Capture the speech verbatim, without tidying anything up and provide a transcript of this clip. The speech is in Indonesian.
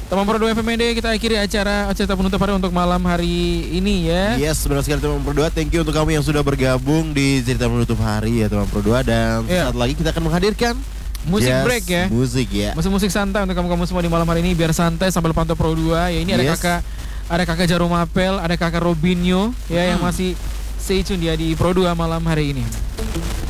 Teman Pro dua F M D, kita akhiri acara cerita penutup hari untuk malam hari ini ya. Yes, benar sekali teman Pro dua. Thank you untuk kamu yang sudah bergabung di cerita penutup hari ya teman Pro dua. Dan yeah. saat lagi kita akan menghadirkan musik yes, break ya. Musik ya. Musik-musik santai untuk kamu-kamu semua di malam hari ini, biar santai sambil pantau Pro dua. Ya ini ada yes. kakak ada kakak Jarum Apel, ada kakak Robinho ya hmm. yang masih stay tune dia di Pro dua malam hari ini.